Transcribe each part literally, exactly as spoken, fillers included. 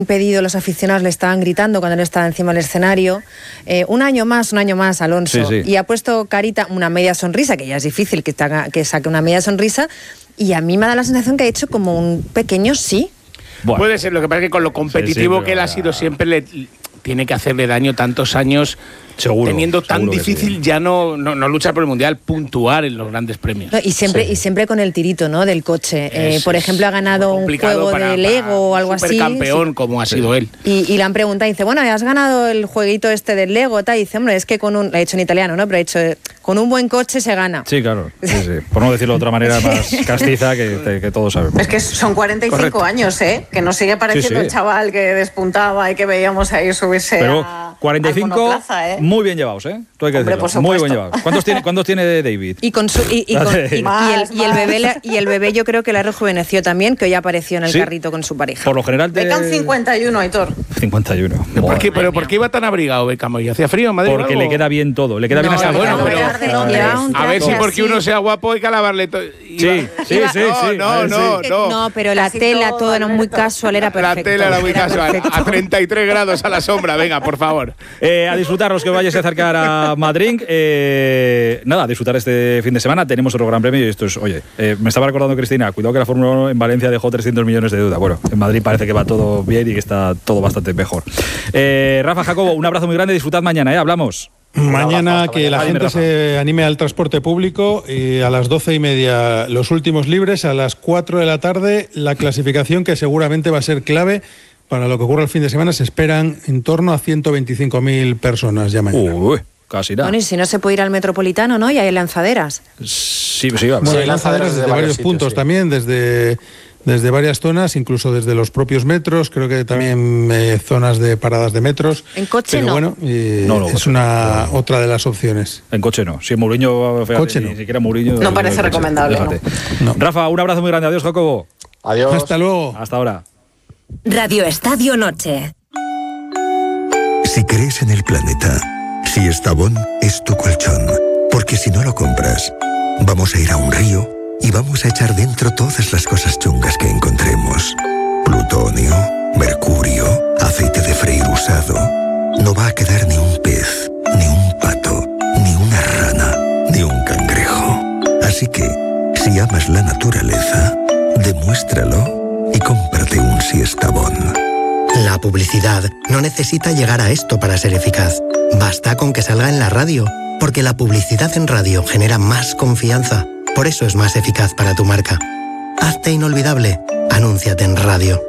pedido, los aficionados le estaban gritando cuando él estaba encima del escenario, eh, un año más, un año más, Alonso, sí, sí. y ha puesto carita, una media sonrisa, que ya es difícil que, taga, que saque una media sonrisa, y a mí me da la sensación que ha hecho como un pequeño sí. Bueno. Puede ser, lo que pasa es que con lo competitivo sí, sí, que él ha sido siempre le tiene que hacerle daño tantos años. Seguro, teniendo tan difícil sí. ya no, no, no luchar por el Mundial, puntuar en los grandes premios. No, y siempre sí. y siempre con el tirito, ¿no?, del coche. Eh, por ejemplo, ha ganado un juego de Lego o algo así. Supercampeón sí. como ha sí. sido él. Y, y le han preguntado, dice, bueno, has ganado el jueguito este del Lego, tal. Y dice, hombre, es que con un, lo ha dicho en italiano, ¿no?, pero ha dicho, con un buen coche se gana. Sí, claro. Sí, sí. Por no decirlo de otra manera más castiza que, que todos sabemos. Es que son cuarenta y cinco Correcto. años, ¿eh? Que nos sigue pareciendo sí, sí. el chaval que despuntaba y que veíamos ahí subirse pero a, cuarenta y cinco, a Monoplaza, ¿eh? Muy bien llevados, ¿eh? Hombre, muy buen llevado. ¿Cuántos tiene, ¿Cuántos tiene David? Y, con su, y, y, con, y, y, el, y, el bebé, y el bebé yo creo que la rejuveneció también, que hoy apareció en el ¿Sí? carrito con su pareja. Por lo general te... Beckham cincuenta y uno, Aitor. cincuenta y uno. ¿Por qué, ¿Pero por qué iba tan abrigado Beckham hoy? ¿Hacía frío en Madrid? Porque le queda bien todo. Le queda no, bien hasta bueno, bueno, pero, pero, A ver si porque uno sea guapo hay que alabarle todo. Sí, sí, sí, sí. No, no, no. No, pero la tela, todo, todo era muy casual, era perfecto. La tela era muy casual. A treinta y tres grados a la sombra, venga, por favor. Eh, a disfrutar los que vayáis a acercar a Madrid. Eh, nada, a disfrutar este fin de semana. Tenemos otro gran premio y esto es, oye, eh, me estaba recordando Cristina, cuidado que la Fórmula uno en Valencia dejó trescientos millones de deuda. Bueno, en Madrid parece que va todo bien y que está todo bastante mejor. Eh, Rafa, Jacobo, un abrazo muy grande, disfrutad mañana, ¿eh? Hablamos. Mañana que la gente se anime al transporte público y a las doce y media los últimos libres, a las cuatro de la tarde la clasificación que seguramente va a ser clave para lo que ocurra el fin de semana. Se esperan en torno a ciento veinticinco mil personas ya mañana. Uy, casi nada. Bueno, y si no se puede ir al Metropolitano, ¿no? Y hay lanzaderas. Sí, sí, vamos. Bueno, hay lanzaderas desde varios sitios, puntos sí. también, desde... Desde varias zonas, incluso desde los propios metros, creo que también eh, zonas de paradas de metros. En coche pero no. bueno, eh, no, no es una no. otra de las opciones. En coche no. Si Mourinho, fíjate, coche ni no. siquiera Mourinho. No parece coche. recomendable. No. No. Rafa, un abrazo muy grande. Adiós, Jacobo. Adiós. Hasta luego. Hasta ahora. Radio Estadio Noche. Si crees en el planeta, si Estavón es tu colchón, porque si no lo compras, vamos a ir a un río y vamos a echar dentro todas las cosas chungas que encontremos. Plutonio, mercurio, aceite de freír usado. No va a quedar ni un pez, ni un pato, ni una rana, ni un cangrejo. Así que, si amas la naturaleza, demuéstralo y cómprate un Siestabón. La publicidad no necesita llegar a esto para ser eficaz. Basta con que salga en la radio, porque la publicidad en radio genera más confianza. Por eso es más eficaz para tu marca. Hazte inolvidable. Anúnciate en radio.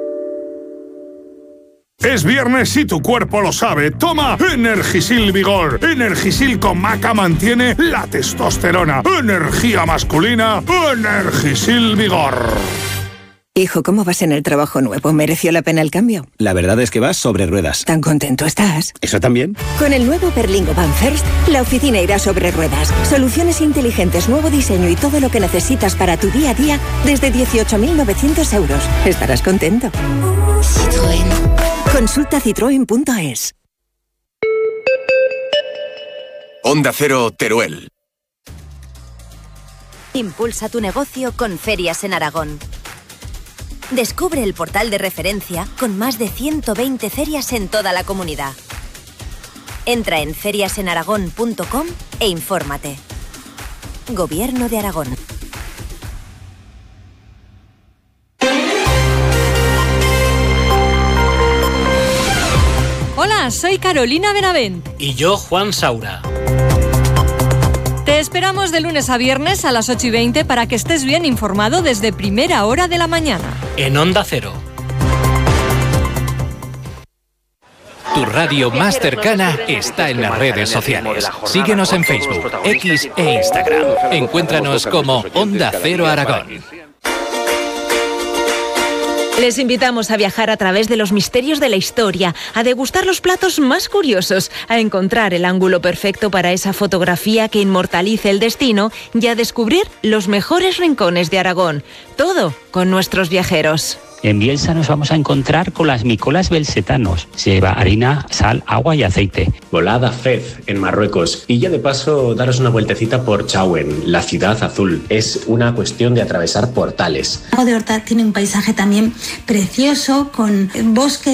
Es viernes y tu cuerpo lo sabe. Toma Energisil Vigor. Energisil con maca mantiene la testosterona. Energía masculina. Energisil Vigor. Hijo, ¿cómo vas en el trabajo nuevo? ¿Mereció la pena el cambio? La verdad es que vas sobre ruedas. ¿Tan contento estás? ¿Eso también? Con el nuevo Berlingo Van First, la oficina irá sobre ruedas. Soluciones inteligentes, nuevo diseño y todo lo que necesitas para tu día a día desde dieciocho mil novecientos euros. Estarás contento. Citroën. Consulta citroen punto es. Onda Cero, Teruel. Impulsa tu negocio con Ferias en Aragón. Descubre el portal de referencia con más de ciento veinte ferias en toda la comunidad. Entra en ferias en aragón punto com e infórmate. Gobierno de Aragón. Hola, soy Carolina Benavent. Y yo, Juan Saura. Te esperamos de lunes a viernes a las ocho y veinte para que estés bien informado desde primera hora de la mañana. En Onda Cero. Tu radio más cercana está en las redes sociales. Síguenos en Facebook, X e Instagram. Encuéntranos como Onda Cero Aragón. Les invitamos a viajar a través de los misterios de la historia, a degustar los platos más curiosos, a encontrar el ángulo perfecto para esa fotografía que inmortalice el destino y a descubrir los mejores rincones de Aragón. Todo con nuestros viajeros. En Bielsa nos vamos a encontrar con las micolas belsetanos. Se lleva harina, sal, agua y aceite. Volada Fez, en Marruecos. Y ya de paso, daros una vueltecita por Chauen, la ciudad azul. Es una cuestión de atravesar portales. El lago de Horta tiene un paisaje también precioso, con bosque.